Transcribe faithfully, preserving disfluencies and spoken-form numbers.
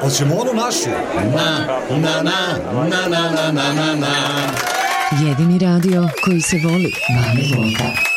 Hoćemo onu našu. Na, na, na, na, na, na, na, na. Jedini radio koji se voli. Bane Volta.